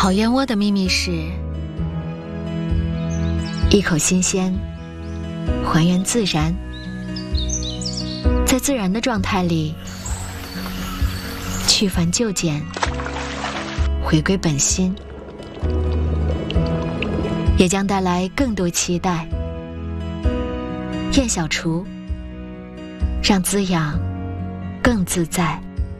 烤燕窝的秘密是一口新鲜，还原自然，在自然的状态里去繁就简，回归本心，也将带来更多期待。燕小厨，让滋养更自在。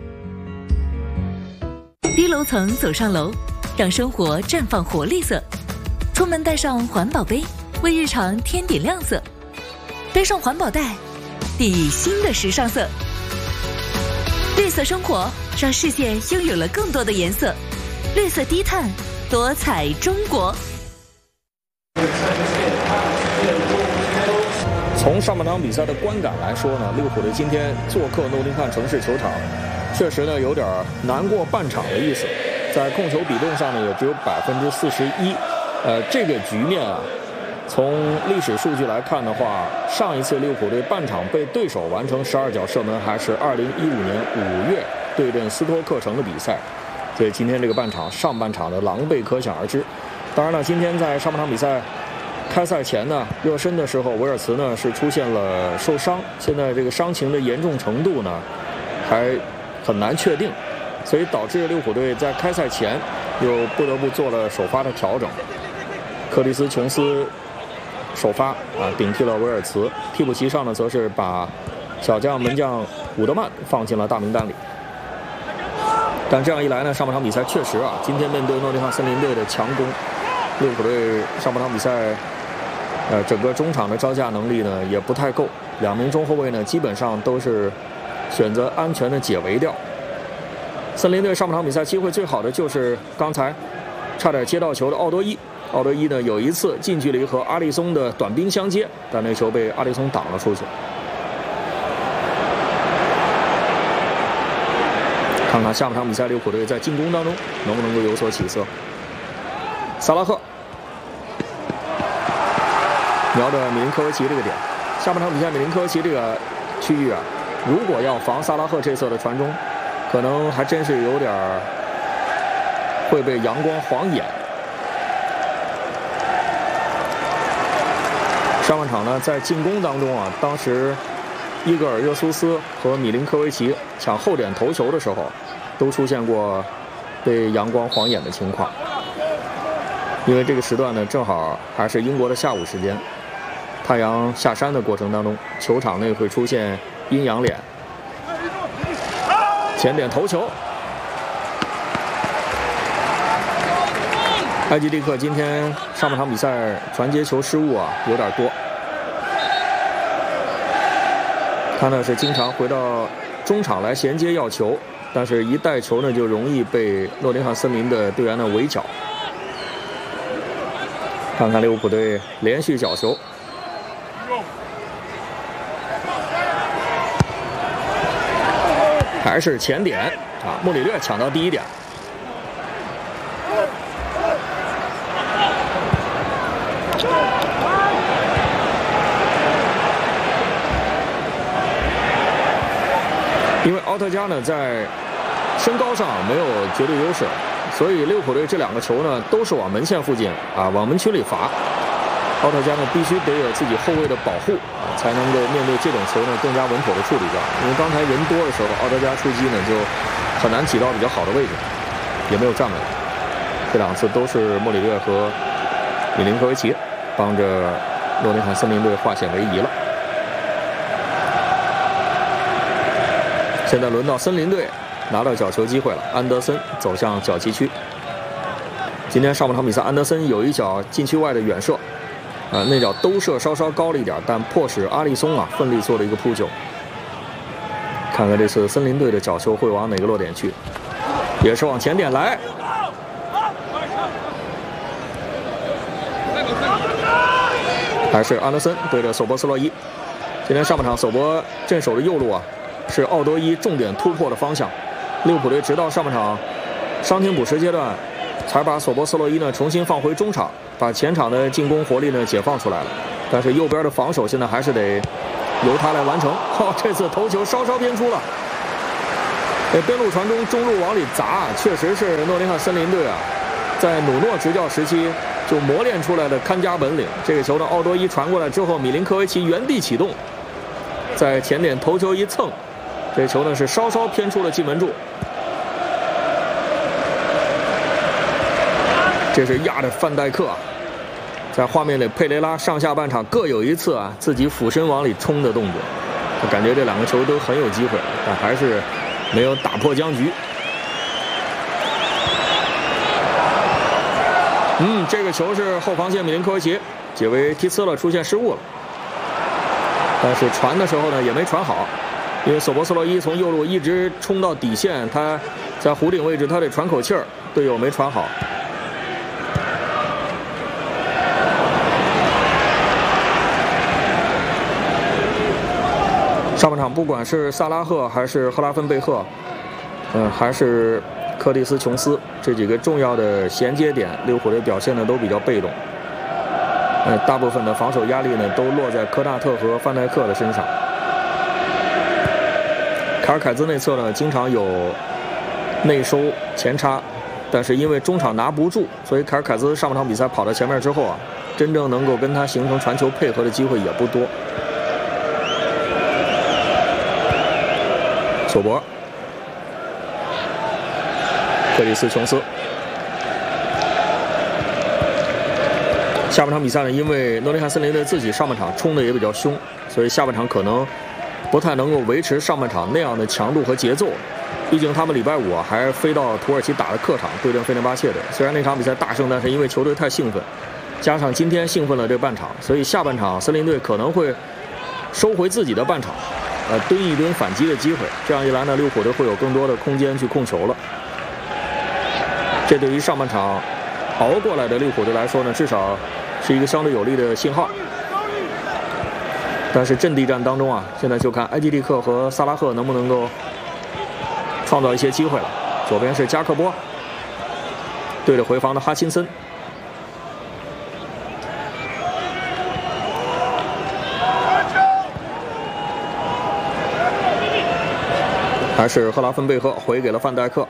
低楼层走上楼，让生活绽放活力色。出门带上环保杯，为日常添点亮色。背上环保袋，递新的时尚色。绿色生活，让世界拥有了更多的颜色。绿色低碳，多彩中国。 从上半场比赛的观感来说呢，利物浦队今天做客诺丁汉城市球场，确实呢有点难过半场的意思。在控球比重上呢也只有41%。这个局面啊，从历史数据来看的话，上一次利物浦队半场被对手完成12脚射门还是2015年5月对阵斯托克城的比赛。所以今天这个半场上半场的狼狈可想而知。当然了，今天在上半场比赛开赛前呢，热身的时候，维尔茨呢是出现了受伤，现在这个伤情的严重程度呢还很难确定，所以导致利物浦队在开赛前又不得不做了首发的调整。克里斯琼斯首发顶替了维尔茨，替补席上呢则是把小将门将伍德曼放进了大名单里。但这样一来呢，上半场比赛确实今天面对诺丁汉森林队的强攻，利物浦队上半场比赛整个中场的招架能力呢也不太够，两名中后卫呢基本上都是选择安全的解围掉。森林队上半场比赛机会最好的就是刚才差点接到球的奥多伊呢有一次近距离和阿里松的短兵相接，但那球被阿里松挡了出去。看看下半场比赛利物浦队在进攻当中能不能够有所起色。萨拉赫瞄着米林科维奇这个点，下半场比赛米林科维奇这个区域如果要防萨拉赫这侧的传中，可能还真是有点会被阳光晃眼。上半场呢，在进攻当中当时伊戈尔热苏斯和米林科维奇抢后点头球的时候，都出现过被阳光晃眼的情况。因为这个时段呢，正好还是英国的下午时间，太阳下山的过程当中，球场内会出现阴阳脸。前点头球，埃吉利克今天上半场比赛传接球失误有点多，他呢是经常回到中场来衔接要球，但是一带球呢就容易被诺丁汉森林的队员呢围剿。看看利物浦队连续角球，还是前点穆里略抢到第一点。因为奥特加呢在身高上没有绝对优势，所以利物浦队这两个球呢都是往门线附近往门区里罚。奥特加呢必须得有自己后卫的保护才能够面对这种球呢更加稳妥的处理掉。因为刚才人多的时候，奥特加出击呢就很难起到比较好的位置，也没有站稳。这两次都是莫里略和米林科维奇帮着诺丁汉森林队化险为夷了。现在轮到森林队拿到角球机会了，安德森走向角旗区。今天上半场比赛，安德森有一脚禁区外的远射，那脚兜射稍稍高了一点，但迫使阿里松奋力做了一个扑救。看看这次森林队的角球会往哪个落点去，也是往前点来。还是安德森对着索博斯洛伊。今天上半场索博镇守的右路是奥多伊重点突破的方向。利物浦队直到上半场伤停补时阶段，才把索博斯洛伊呢重新放回中场，把前场的进攻活力呢解放出来了。但是右边的防守现在还是得由他来完成。这次头球稍稍偏出了，边路传中，中路往里砸，确实是诺丁汉森林队在努诺执教时期就磨练出来的看家本领。这个球呢，奥多伊传过来之后，米林科维奇原地启动，在前点头球一蹭，这球呢是稍稍偏出了进门柱。这是压着范戴克啊，在画面里，佩雷拉上下半场各有一次啊自己俯身往里冲的动作，我感觉这两个球都很有机会，但还是没有打破僵局。这个球是后防线米林科维奇解围踢呲了，出现失误了。但是传的时候呢也没传好，因为索博斯洛伊从右路一直冲到底线，他在弧顶位置他得喘口气儿，队友没传好。上半场不管是萨拉赫还是赫拉芬贝赫，还是柯蒂斯琼斯这几个重要的衔接点，利物浦队表现的都比较被动。大部分的防守压力呢都落在科纳特和范戴克的身上。卡尔凯兹内侧呢经常有内收前插，但是因为中场拿不住，所以卡尔凯兹上半场比赛跑到前面之后啊，真正能够跟他形成传球配合的机会也不多。索博、克里斯琼斯。下半场比赛呢，因为诺丁汉森林队自己上半场冲的也比较凶，所以下半场可能不太能够维持上半场那样的强度和节奏。毕竟他们礼拜五啊还飞到土耳其打了客场对阵费内巴切队，虽然那场比赛大胜，但是因为球队太兴奋，加上今天兴奋了这半场，所以下半场森林队可能会收回自己的半场。蹲一蹲反击的机会，这样一来呢，利物浦队会有更多的空间去控球了。这对于上半场熬过来的利物浦队来说呢，至少是一个相对有利的信号。但是阵地战当中啊，现在就看埃基利克和萨拉赫能不能够创造一些机会了。左边是加克波，对着回防的哈钦森。还是赫拉芬贝赫回给了范戴克。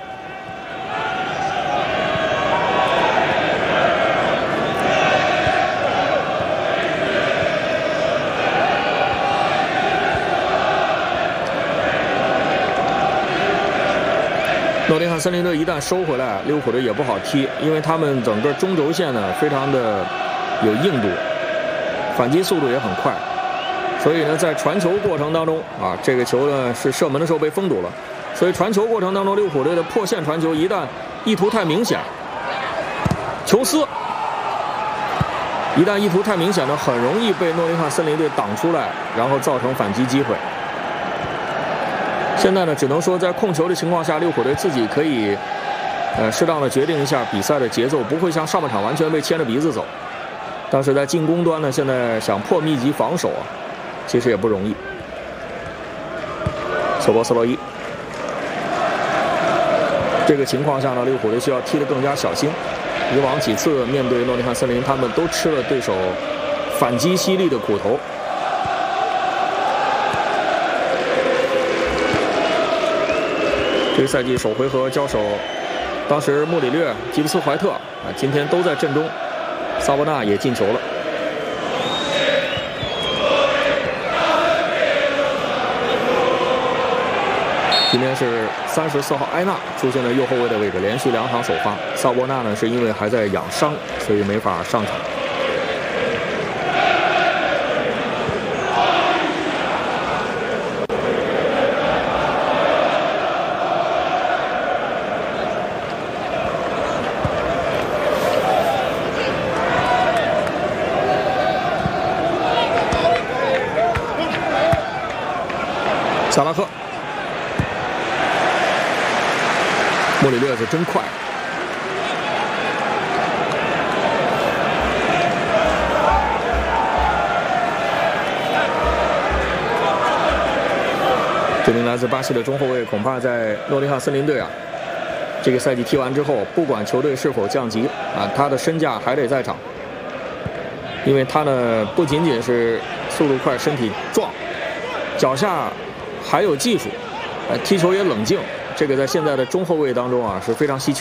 诺丁汉森林队一旦收回来，利物浦队也不好踢，因为他们整个中轴线呢非常的有硬度，反击速度也很快。所以呢，在传球过程当中啊，这个球呢是射门的时候被封堵了，所以传球过程当中，利物浦队的破线传球一旦意图太明显，琼斯一旦意图太明显呢，很容易被诺丁汉森林队挡出来，然后造成反击机会。现在呢，只能说在控球的情况下，利物浦队自己可以适当的决定一下比赛的节奏，不会像上半场完全被牵着鼻子走。但是在进攻端呢，现在想破密集防守啊，其实也不容易。索博斯洛伊，这个情况下呢，利物浦队需要踢得更加小心。以往几次面对诺丁汉森林，他们都吃了对手反击犀利的苦头。这个赛季首回合交手，当时穆里略、吉布斯怀特啊，今天都在阵中，萨博纳也进球了。今天是34号埃纳出现在右后卫的位置，连续2场首发。萨博纳呢是因为还在养伤，所以没法上场。萨拉赫，穆里略是真快。这名来自巴西的中后卫，恐怕在诺丁汉森林队啊，这个赛季踢完之后，不管球队是否降级啊，他的身价还得在场，因为他呢不仅仅是速度快、身体壮，脚下还有技术，踢球也冷静，这个在现在的中后卫当中啊是非常稀缺。